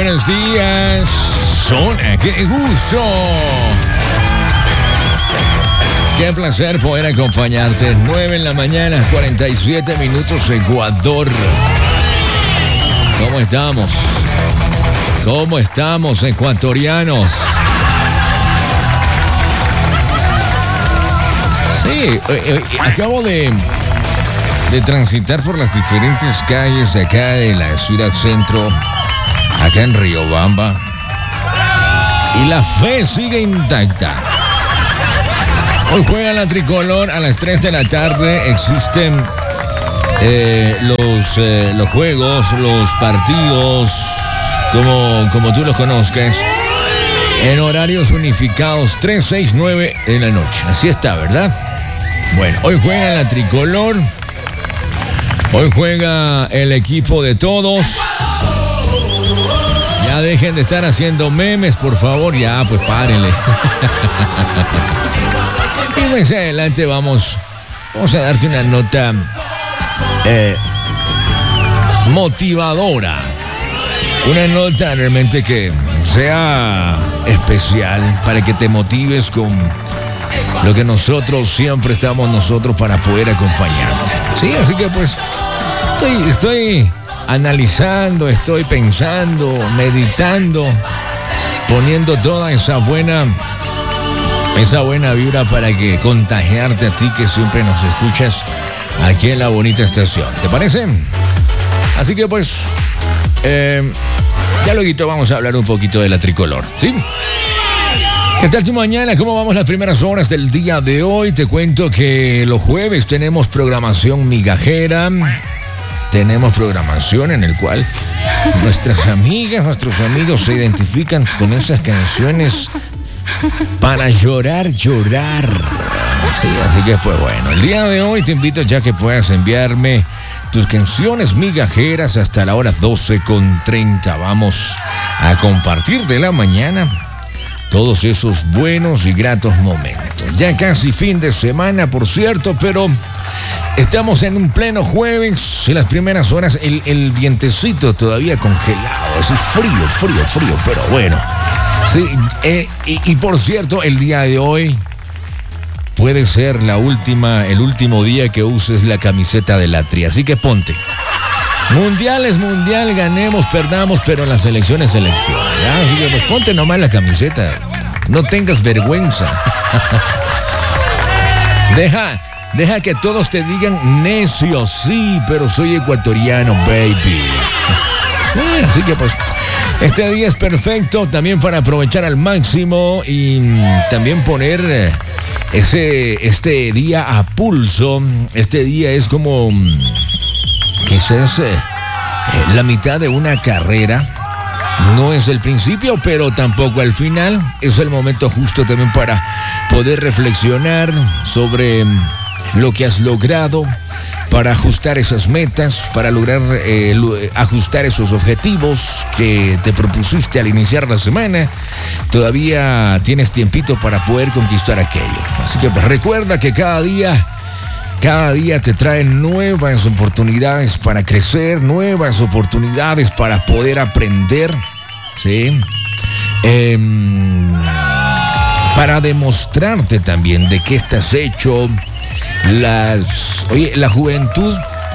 buenos días. Zona, qué gusto. Qué placer poder acompañarte. 9 de la mañana, 47 minutos, Ecuador. ¿Cómo estamos? ¿Cómo estamos, ecuatorianos? Sí, acabo de transitar por las diferentes calles de acá de la ciudad centro, acá en Riobamba, y la fe sigue intacta. Hoy juega la tricolor a las 3 de la tarde. Existen los juegos, los partidos, como tú los conozcas, en horarios unificados, 3, 6, 9 de la noche. Así está, ¿verdad? Bueno, hoy juega la tricolor. Hoy juega el equipo de todos. Ya dejen de estar haciendo memes, por favor. Ya, pues párenle. Y más adelante vamos a darte una nota motivadora. Una nota realmente que sea especial para que te motives con lo que nosotros siempre estamos para poder acompañarte. Sí, así que pues estoy analizando, estoy pensando, meditando, poniendo toda esa buena vibra para que contagiarte a ti que siempre nos escuchas aquí en la bonita estación. ¿Te parece? Así que pues ya luego vamos a hablar un poquito de la tricolor, ¿sí? ¿Qué tal tu mañana? ¿Cómo vamos las primeras horas del día de hoy? Te cuento que los jueves tenemos programación migajera. Tenemos programación en el cual nuestras amigas, nuestros amigos se identifican con esas canciones para llorar. Sí, así que pues bueno, el día de hoy te invito ya que puedas enviarme tus canciones migajeras hasta la hora 12:30. Vamos a compartir de la mañana todos esos buenos y gratos momentos. Ya casi fin de semana, por cierto, pero estamos en un pleno jueves. En las primeras horas el vientecito todavía congelado, así frío, pero bueno. Sí, y por cierto, el día de hoy puede ser el último día que uses la camiseta de la Tri, así que ponte. Mundial es mundial, ganemos, perdamos, pero la selección es selección. ¿Ya? Así que pues ponte nomás la camiseta. No tengas vergüenza. Deja que todos te digan necio, sí, pero soy ecuatoriano, baby. Así que pues este día es perfecto también para aprovechar al máximo y también poner este día a pulso. Este día es como quizás la mitad de una carrera. No es el principio, pero tampoco el final. Es el momento justo también para poder reflexionar sobre lo que has logrado, para ajustar esas metas, para lograr ajustar esos objetivos que te propusiste al iniciar la semana. Todavía tienes tiempito para poder conquistar aquello. Así que recuerda que cada día te traen nuevas oportunidades para crecer, nuevas oportunidades para poder aprender, ¿sí? Para demostrarte también de qué estás hecho. La juventud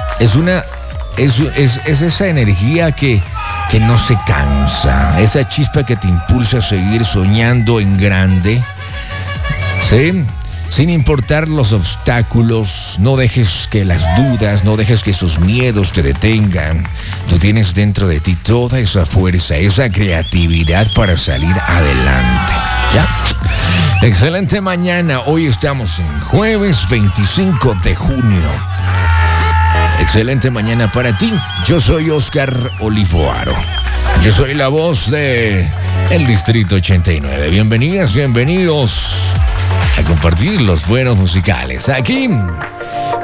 es esa energía que no se cansa, esa chispa que te impulsa a seguir soñando en grande, ¿sí? Sin importar los obstáculos, no dejes que las dudas, no dejes que esos miedos te detengan. Tú tienes dentro de ti toda esa fuerza, esa creatividad para salir adelante. ¿Ya? Excelente mañana. Hoy estamos en jueves 25 de junio. Excelente mañana para ti. Yo soy Oscar Olivoaro. Yo soy la voz de el Distrito 89. Bienvenidas, bienvenidos a compartir los buenos musicales. Aquí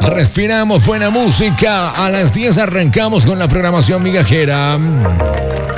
respiramos buena música. A las 10 arrancamos con la programación migajera.